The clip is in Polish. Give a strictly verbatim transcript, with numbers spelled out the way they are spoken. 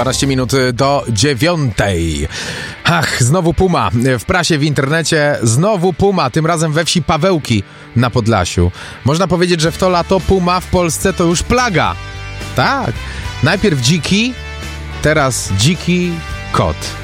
dwanaście minut do dziewiątej. Ach, znowu puma. W prasie, w internecie znowu puma, tym razem we wsi Pawełki na Podlasiu. Można powiedzieć, że w to lato puma w Polsce to już plaga. Tak. Najpierw dziki, teraz dziki kot.